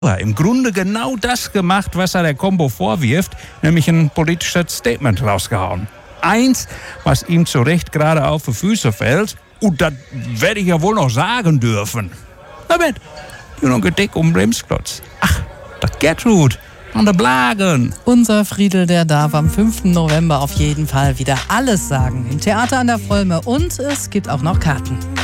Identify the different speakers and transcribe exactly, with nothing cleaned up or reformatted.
Speaker 1: im Grunde genau das gemacht, was er der Combo vorwirft, nämlich ein politisches Statement rausgehauen. Eins, was ihm zu Recht gerade auf die Füße fällt, und das werde ich ja wohl noch sagen dürfen. Na mit, du noch Gedeck um Bremsklotz. Ach, das Gertrud an der Blagen.
Speaker 2: Unser Friedel, der darf am fünften November auf jeden Fall wieder alles sagen. Im Theater an der Volme und es gibt auch noch Karten.